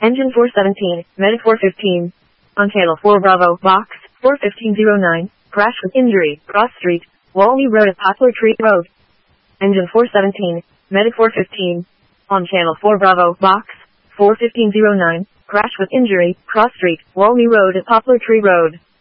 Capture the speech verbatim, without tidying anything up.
Engine four seventeen, Medic four fifteen. On channel four Bravo, box, four fifteen oh nine, crash with injury, cross street, Walney Road at Poplar Tree Road. Engine four seventeen, Medic four fifteen. On channel four Bravo, box, four fifteen oh nine, crash with injury, cross street, Walney Road at Poplar Tree Road.